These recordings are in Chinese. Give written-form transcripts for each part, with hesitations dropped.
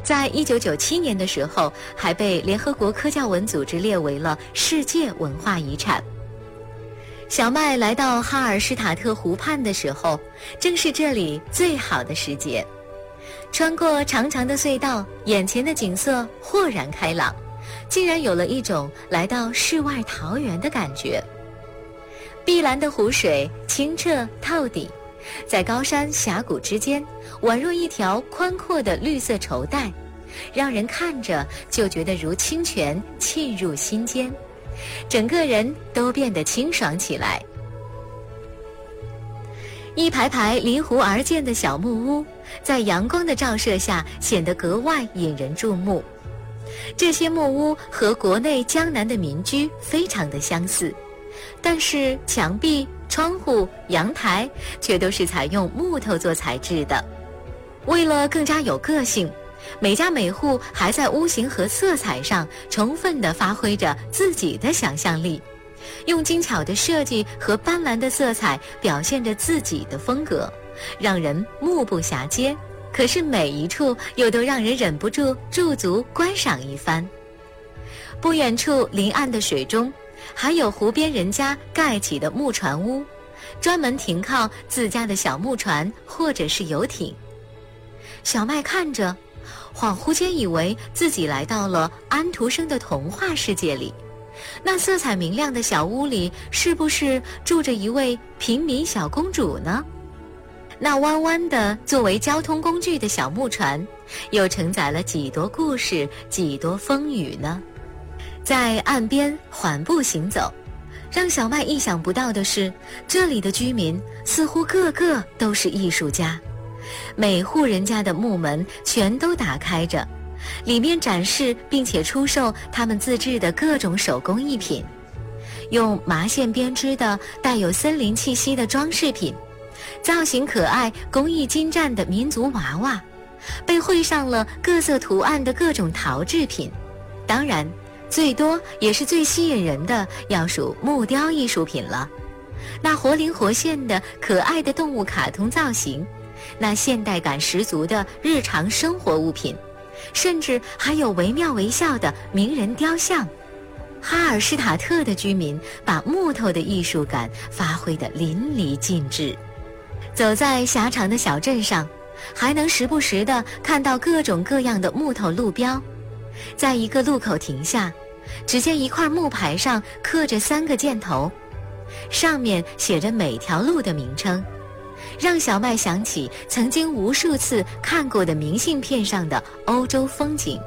在1997年的时候，还被联合国科教文组织列为了世界文化遗产。小麦来到哈尔施塔特湖畔的时候，正是这里最好的时节。穿过长长的隧道，眼前的景色豁然开朗，竟然有了一种来到世外桃源的感觉。碧蓝的湖水清澈透底，在高山峡谷之间宛若一条宽阔的绿色绸带，让人看着就觉得如清泉沁入心间，整个人都变得清爽起来。一排排离湖而建的小木屋，在阳光的照射下显得格外引人注目。这些木屋和国内江南的民居非常的相似，但是墙壁、窗户、阳台却都是采用木头做材质的。为了更加有个性，每家每户还在屋型和色彩上充分地发挥着自己的想象力，用精巧的设计和斑斓的色彩表现着自己的风格，让人目不暇接。可是每一处又都让人忍不住驻足观赏一番。不远处临岸的水中，还有湖边人家盖起的木船屋，专门停靠自家的小木船或者是游艇。小麦看着，恍惚间以为自己来到了安徒生的童话世界里。那色彩明亮的小屋里，是不是住着一位平民小公主呢？那弯弯的作为交通工具的小木船，又承载了几多故事，几多风雨呢？在岸边缓步行走，让小麦意想不到的是，这里的居民似乎个个都是艺术家。每户人家的木门全都打开着，里面展示并且出售他们自制的各种手工艺品，用麻线编织的带有森林气息的装饰品，造型可爱、工艺精湛的民族娃娃，被绘上了各色图案的各种陶制品。当然，最多也是最吸引人的，要数木雕艺术品了。那活灵活现的可爱的动物卡通造型，那现代感十足的日常生活物品，甚至还有惟妙惟肖的名人雕像。哈尔施塔特的居民把木头的艺术感发挥得淋漓尽致。走在狭长的小镇上，还能时不时地看到各种各样的木头路标。在一个路口停下，只见一块木牌上刻着3个箭头，上面写着每条路的名称，让小麦想起曾经无数次看过的明信片上的欧洲风景。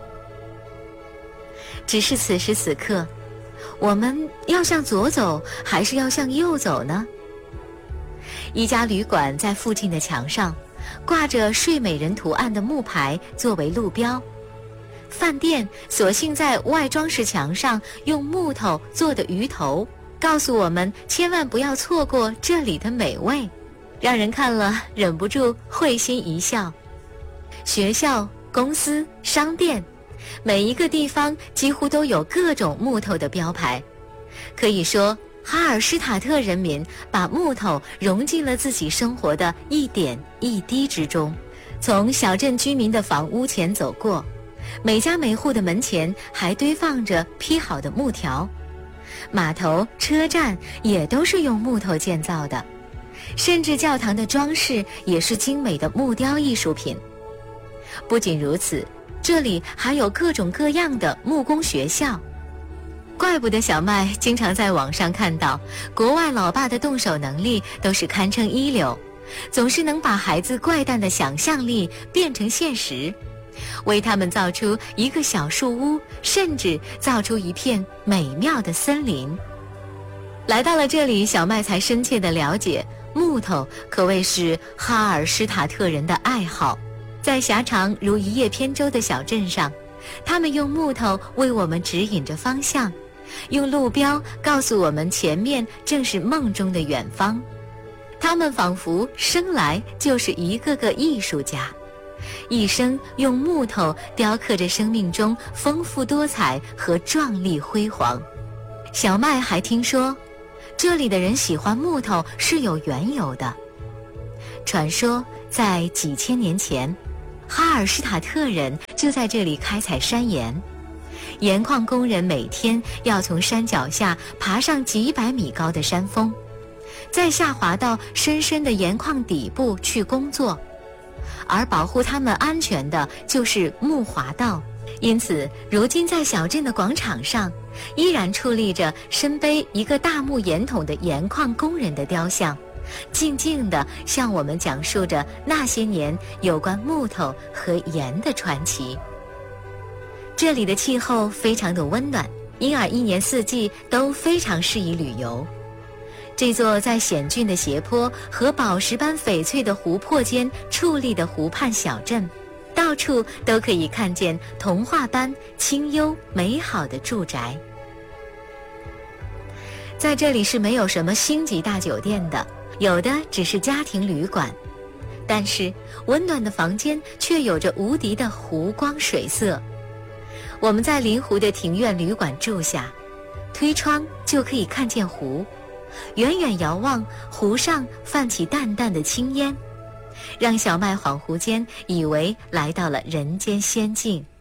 只是此时此刻，我们要向左走还是要向右走呢？一家旅馆在附近的墙上挂着睡美人图案的木牌作为路标，饭店索性在外装饰墙上用木头做的鱼头，告诉我们千万不要错过这里的美味，让人看了忍不住会心一笑。学校、公司、商店，每一个地方几乎都有各种木头的标牌。可以说，哈尔施塔特人民把木头融进了自己生活的一点一滴之中。从小镇居民的房屋前走过，每家每户的门前还堆放着劈好的木条，码头、车站也都是用木头建造的，甚至教堂的装饰也是精美的木雕艺术品。不仅如此，这里还有各种各样的木工学校。怪不得小麦经常在网上看到，国外老爸的动手能力都是堪称一流，总是能把孩子怪诞的想象力变成现实，为他们造出一个小树屋，甚至造出一片美妙的森林。来到了这里，小麦才深切地了解，木头可谓是哈尔施塔特人的爱好。在狭长如一叶扁舟的小镇上，他们用木头为我们指引着方向，用路标告诉我们前面正是梦中的远方。他们仿佛生来就是一个个艺术家，一生用木头雕刻着生命中丰富多彩和壮丽辉煌。小麦还听说，这里的人喜欢木头是有缘由的。传说在几千年前， 哈尔施塔特人就在这里开采山岩。盐矿工人每天要从山脚下爬上几百米高的山峰，再下滑到深深的盐矿底部去工作，而保护他们安全的就是木滑道。因此，如今在小镇的广场上，依然矗立着身背一个大木盐桶的盐矿工人的雕像，静静地向我们讲述着那些年有关木头和盐的传奇。这里的气候非常的温暖，因而一年四季都非常适宜旅游。这座在险峻的斜坡和宝石般翡翠的湖泊间矗立的湖畔小镇，到处都可以看见童话般清幽美好的住宅。在这里是没有什么星级大酒店的，有的只是家庭旅馆，但是温暖的房间却有着无敌的湖光水色。我们在临湖的庭院旅馆住下，推窗就可以看见湖，远远遥望，湖上泛起淡淡的青烟，让小麦恍惚间以为来到了人间仙境。